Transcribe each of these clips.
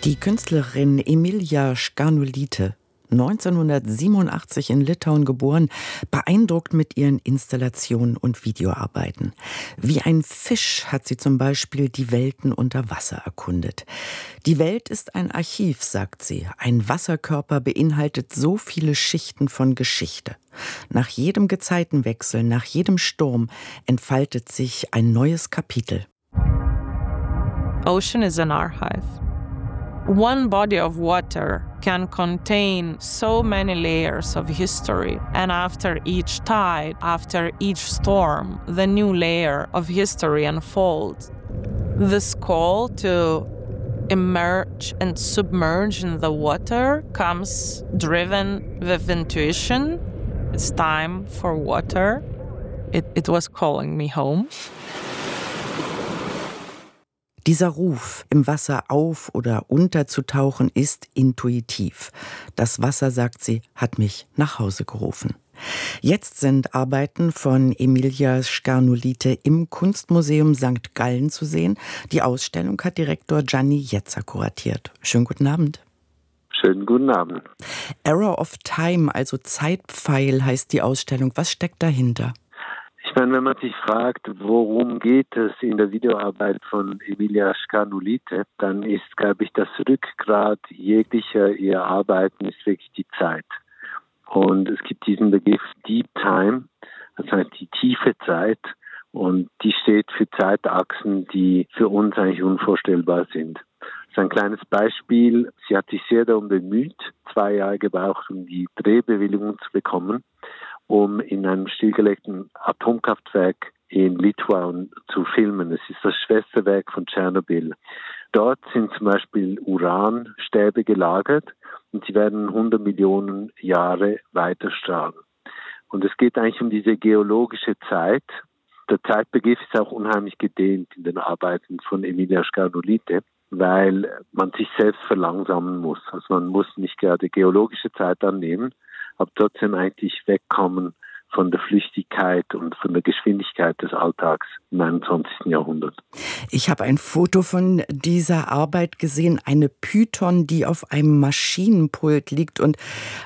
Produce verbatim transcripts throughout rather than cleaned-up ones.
Die Künstlerin Emilia Skarnulytė, neunzehnhundertsiebenundachtzig in Litauen geboren, beeindruckt mit ihren Installationen und Videoarbeiten. Wie ein Fisch hat sie zum Beispiel die Welten unter Wasser erkundet. Die Welt ist ein Archiv, sagt sie. Ein Wasserkörper beinhaltet so viele Schichten von Geschichte. Nach jedem Gezeitenwechsel, nach jedem Sturm entfaltet sich ein neues Kapitel. Ocean is an archive. One body of water can contain so many layers of history, and after each tide, after each storm, the new layer of history unfolds. This call to emerge and submerge in the water comes driven with intuition. It's time for water. It, it was calling me home. Dieser Ruf, im Wasser auf- oder unterzutauchen, ist intuitiv. Das Wasser, sagt sie, hat mich nach Hause gerufen. Jetzt sind Arbeiten von Emilia Skarnulytė im Kunstmuseum Sankt Gallen zu sehen. Die Ausstellung hat Direktor Gianni Jetzer kuratiert. Schönen guten Abend. Schönen guten Abend. Arrow of Time, also Zeitpfeil, heißt die Ausstellung. Was steckt dahinter? Ich meine, wenn man sich fragt, worum geht es in der Videoarbeit von Emilia Skarnulytė, dann ist, glaube ich, das Rückgrat jeglicher ihrer Arbeiten ist wirklich die Zeit. Und es gibt diesen Begriff Deep Time, das heißt die tiefe Zeit, und die steht für Zeitachsen, die für uns eigentlich unvorstellbar sind. Das ist ein kleines Beispiel. Sie hat sich sehr darum bemüht, zwei Jahre gebraucht, um die Drehbewilligung zu bekommen, um in einem stillgelegten Atomkraftwerk in Litauen zu filmen. Es ist das Schwesterwerk von Tschernobyl. Dort sind zum Beispiel Uranstäbe gelagert und sie werden hundert Millionen Jahre weiterstrahlen. Und es geht eigentlich um diese geologische Zeit. Der Zeitbegriff ist auch unheimlich gedehnt in den Arbeiten von Emilia Skarnulytė, weil man sich selbst verlangsamen muss. Also man muss nicht gerade geologische Zeit annehmen, aber trotzdem eigentlich wegkommen von der Flüchtigkeit und von der Geschwindigkeit des Alltags im einundzwanzigsten Jahrhundert. Ich habe ein Foto von dieser Arbeit gesehen, eine Python, die auf einem Maschinenpult liegt, und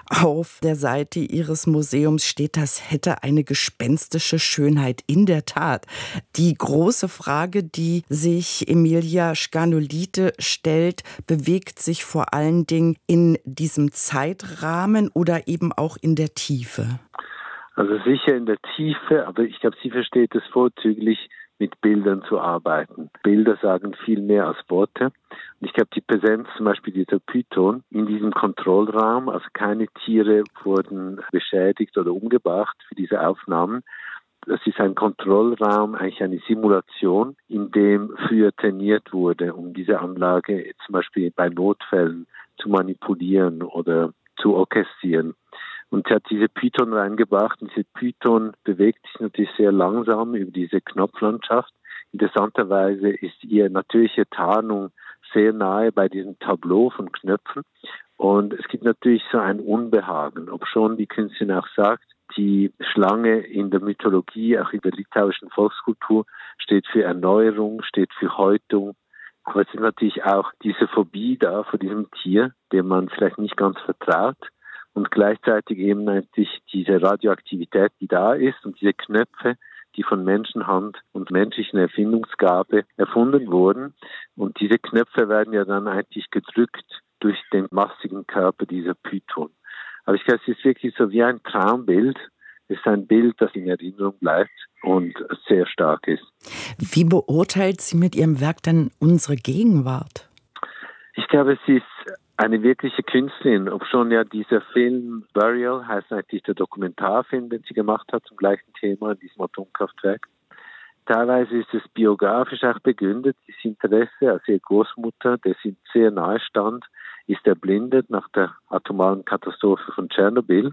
auf der Seite Ihres Museums steht, das hätte eine gespenstische Schönheit. In der Tat. Die große Frage, die sich Emilia Skarnulytė stellt, bewegt sich vor allen Dingen in diesem Zeitrahmen oder eben auch in der Tiefe? Also sicher in der Tiefe, aber ich glaube, sie versteht es vorzüglich, mit Bildern zu arbeiten. Bilder sagen viel mehr als Worte. Und ich glaube, die Präsenz zum Beispiel dieser Python in diesem Kontrollraum, also keine Tiere wurden beschädigt oder umgebracht für diese Aufnahmen. Das ist ein Kontrollraum, eigentlich eine Simulation, in dem früher trainiert wurde, um diese Anlage zum Beispiel bei Notfällen zu manipulieren oder zu orchestrieren. Und sie hat diese Python reingebracht, und diese Python bewegt sich natürlich sehr langsam über diese Knopflandschaft. Interessanterweise ist ihre natürliche Tarnung sehr nahe bei diesem Tableau von Knöpfen. Und es gibt natürlich so ein Unbehagen, obschon die Künstlerin auch sagt, die Schlange in der Mythologie, auch in der litauischen Volkskultur, steht für Erneuerung, steht für Häutung. Aber es ist natürlich auch diese Phobie da vor diesem Tier, dem man vielleicht nicht ganz vertraut. Und gleichzeitig eben eigentlich diese Radioaktivität, die da ist, und diese Knöpfe, die von Menschenhand und menschlichen Erfindungsgabe erfunden wurden. Und diese Knöpfe werden ja dann eigentlich gedrückt durch den massigen Körper dieser Python. Aber ich glaube, es ist wirklich so wie ein Traumbild. Es ist ein Bild, das in Erinnerung bleibt und sehr stark ist. Wie beurteilt sie mit ihrem Werk dann unsere Gegenwart? Ich glaube, es ist eine wirkliche Künstlerin, obschon ja dieser Film Burial heißt eigentlich der Dokumentarfilm, den sie gemacht hat zum gleichen Thema in diesem Atomkraftwerk. Teilweise ist es biografisch auch begründet, das Interesse, also ihre Großmutter, der sie sehr nahe stand, ist erblindet nach der atomaren Katastrophe von Tschernobyl.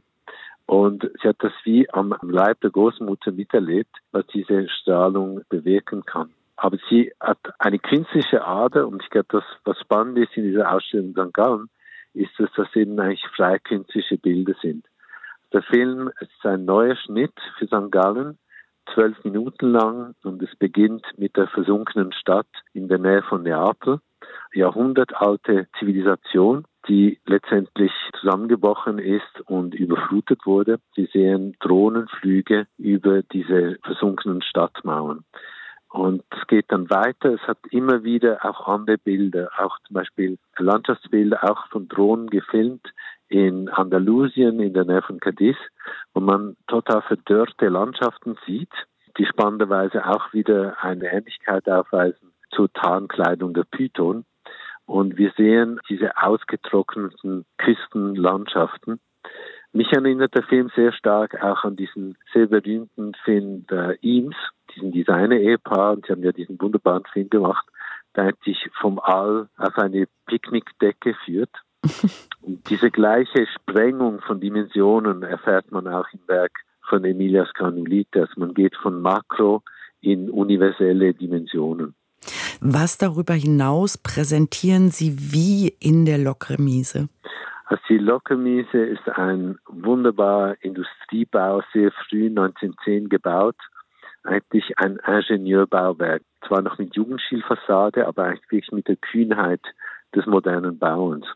Und sie hat das wie am Leib der Großmutter miterlebt, was diese Strahlung bewirken kann. Aber sie hat eine künstliche Ader, und ich glaube, das, was spannend ist in dieser Ausstellung in Sankt Gallen, ist, dass das eben eigentlich frei künstliche Bilder sind. Der Film ist ein neuer Schnitt für Sankt Gallen, zwölf Minuten lang, und es beginnt mit der versunkenen Stadt in der Nähe von Neapel. jahrhundertalte Zivilisation, die letztendlich zusammengebrochen ist und überflutet wurde. Sie sehen Drohnenflüge über diese versunkenen Stadtmauern. Und es geht dann weiter. Es hat immer wieder auch andere Bilder, auch zum Beispiel Landschaftsbilder, auch von Drohnen gefilmt in Andalusien, in der Nähe von Cadiz, wo man total verdörrte Landschaften sieht, die spannenderweise auch wieder eine Ähnlichkeit aufweisen zur Tarnkleidung der Python. Und wir sehen diese ausgetrockneten Küstenlandschaften. Mich erinnert der Film sehr stark auch an diesen sehr berühmten Film der Eames, diesen Designer-Ehepaar, und sie haben ja diesen wunderbaren Film gemacht, der eigentlich vom All auf eine Picknickdecke führt. Und diese gleiche Sprengung von Dimensionen erfährt man auch im Werk von Emilia Scarnolite. Also man geht von Makro in universelle Dimensionen. Was darüber hinaus präsentieren Sie wie in der Locremise? Also die Locremise ist ein wunderbarer Industriebau, sehr früh neunzehnhundertzehn gebaut. Eigentlich ein Ingenieurbauwerk. Zwar noch mit Jugendstilfassade, aber eigentlich mit der Kühnheit des modernen Bauens.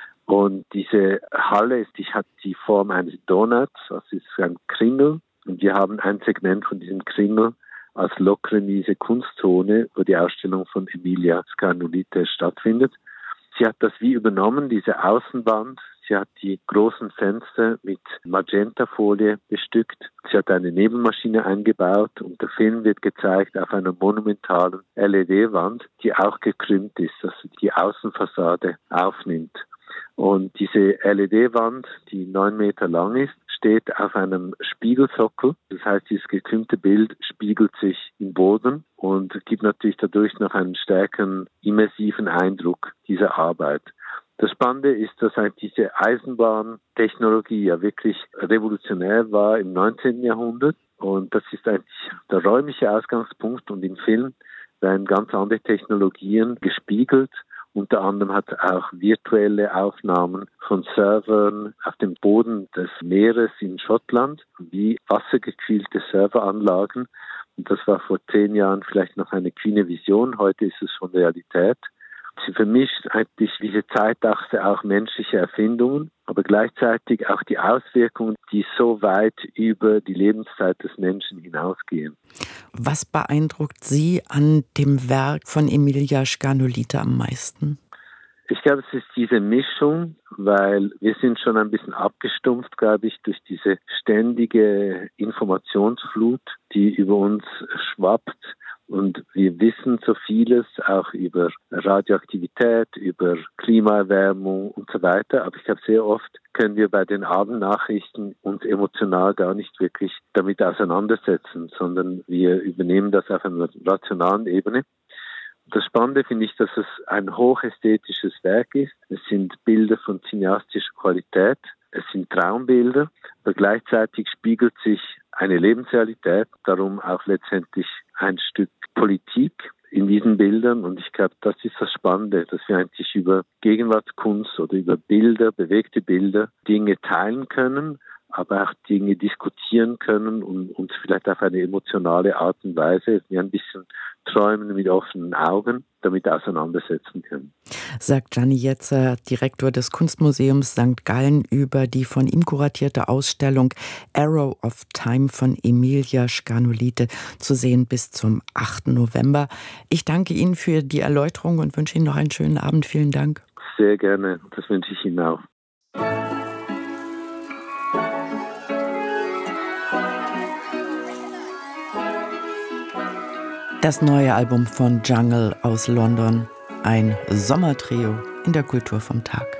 Und diese Halle ist, die hat die Form eines Donuts, das ist ein Kringel. Und wir haben ein Segment von diesem Kringel als Locremise Kunstzone, wo die Ausstellung von Emilia Scarnolite stattfindet. Sie hat das wie übernommen, diese Außenwand. Sie hat die großen Fenster mit Magentafolie bestückt. Sie hat eine Nebelmaschine eingebaut und der Film wird gezeigt auf einer monumentalen L E D-Wand, die auch gekrümmt ist, also die Außenfassade aufnimmt. Und diese L E D-Wand, die neun Meter lang ist, steht auf einem Spiegelsockel. Das heißt, dieses gekrümmte Bild spiegelt sich im Boden und gibt natürlich dadurch noch einen stärkeren immersiven Eindruck dieser Arbeit. Das Spannende ist, dass eigentlich diese Eisenbahntechnologie ja wirklich revolutionär war im neunzehnten Jahrhundert. Und das ist eigentlich der räumliche Ausgangspunkt. Und im Film werden ganz andere Technologien gespiegelt. Unter anderem hat es auch virtuelle Aufnahmen von Servern auf dem Boden des Meeres in Schottland, wie wassergekühlte Serveranlagen. Und das war vor zehn Jahren vielleicht noch eine kühne Vision. Heute ist es schon Realität. Sie vermischt eigentlich diese Zeitachse auch menschliche Erfindungen, aber gleichzeitig auch die Auswirkungen, die so weit über die Lebenszeit des Menschen hinausgehen. Was beeindruckt Sie an dem Werk von Emilia Scarnolite am meisten? Ich glaube, es ist diese Mischung, weil wir sind schon ein bisschen abgestumpft, glaube ich, durch diese ständige Informationsflut, die über uns schwappt. Und wir wissen so vieles auch über Radioaktivität, über Klimaerwärmung und so weiter. Aber ich glaube, sehr oft können wir bei den Abendnachrichten uns emotional gar nicht wirklich damit auseinandersetzen, sondern wir übernehmen das auf einer rationalen Ebene. Das Spannende finde ich, dass es ein hochästhetisches Werk ist. Es sind Bilder von cineastischer Qualität. Es sind Traumbilder, aber gleichzeitig spiegelt sich eine Lebensrealität, darum auch letztendlich ein Stück Politik in diesen Bildern. Und ich glaube, das ist das Spannende, dass wir eigentlich über Gegenwartskunst oder über Bilder, bewegte Bilder, Dinge teilen können, aber auch Dinge diskutieren können und uns vielleicht auf eine emotionale Art und Weise, wie ein bisschen träumen mit offenen Augen, damit auseinandersetzen können. Sagt Gianni Jetzer, Direktor des Kunstmuseums Sankt Gallen, über die von ihm kuratierte Ausstellung Arrow of Time von Emilia Scarnolite, zu sehen bis zum achten November. Ich danke Ihnen für die Erläuterung und wünsche Ihnen noch einen schönen Abend. Vielen Dank. Sehr gerne, das wünsche ich Ihnen auch. Das neue Album von Jungle aus London, ein Sommertrio in der Kultur vom Tag.